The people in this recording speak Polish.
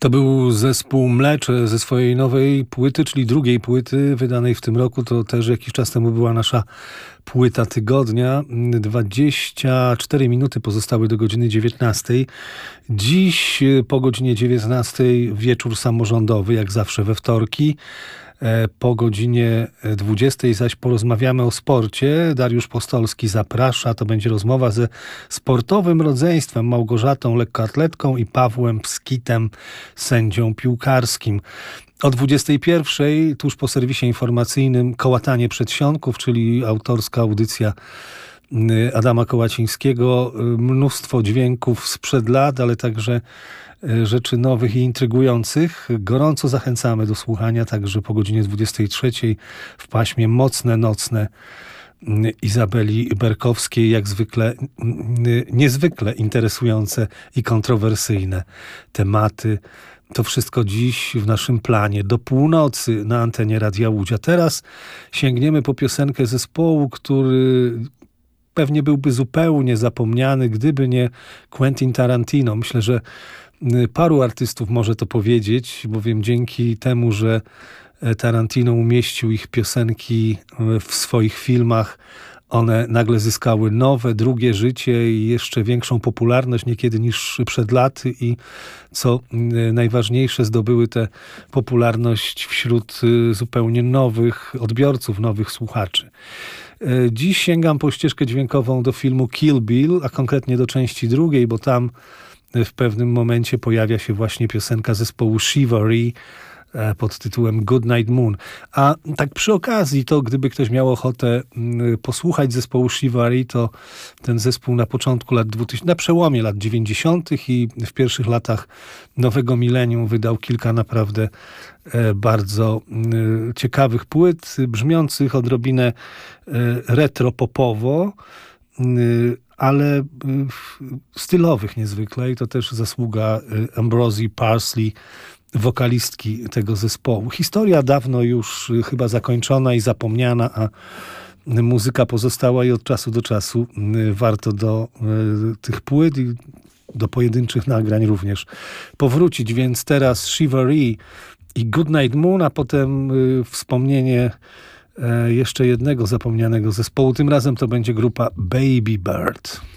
To był zespół Mlecze ze swojej nowej płyty, czyli drugiej płyty wydanej w tym roku. To też jakiś czas temu była nasza płyta tygodnia. 24 minuty pozostały do godziny 19. Dziś po godzinie 19 wieczór samorządowy, jak zawsze we wtorki. Po godzinie 20 zaś porozmawiamy o sporcie. Dariusz Postolski zaprasza. To będzie rozmowa ze sportowym rodzeństwem Małgorzatą, lekkoatletką, i Pawłem Pskitem, sędzią piłkarskim. O 21 tuż po serwisie informacyjnym Kołatanie Przedsionków, czyli autorska audycja Adama Kołacińskiego. Mnóstwo dźwięków sprzed lat, ale także rzeczy nowych i intrygujących. Gorąco zachęcamy do słuchania także po godzinie 23 w paśmie Mocne Nocne Izabeli Berkowskiej, jak zwykle niezwykle interesujące i kontrowersyjne tematy. To wszystko dziś w naszym planie. Do północy na antenie Radia Łódź. A teraz sięgniemy po piosenkę zespołu, który pewnie byłby zupełnie zapomniany, gdyby nie Quentin Tarantino. Myślę, że paru artystów może to powiedzieć, bowiem dzięki temu, że Tarantino umieścił ich piosenki w swoich filmach, one nagle zyskały nowe, drugie życie i jeszcze większą popularność niekiedy niż przed laty, i co najważniejsze, zdobyły tę popularność wśród zupełnie nowych odbiorców, nowych słuchaczy. Dziś sięgam po ścieżkę dźwiękową do filmu Kill Bill, a konkretnie do części drugiej, bo tam w pewnym momencie pojawia się właśnie piosenka zespołu Chivalry pod tytułem Good Night Moon. A tak przy okazji, to gdyby ktoś miał ochotę posłuchać zespołu Chivalry, to ten zespół na początku lat 2000, na przełomie lat 90. i w pierwszych latach nowego milenium wydał kilka naprawdę bardzo ciekawych płyt, brzmiących odrobinę retro-popowo, ale stylowych niezwykle, i to też zasługa Ambrosie Parsley, wokalistki tego zespołu. Historia dawno już chyba zakończona i zapomniana, a muzyka pozostała, i od czasu do czasu warto do tych płyt i do pojedynczych nagrań również powrócić. Więc teraz Chivalry i Good Night Moon, a potem wspomnienie jeszcze jednego zapomnianego zespołu. Tym razem to będzie grupa Baby Bird.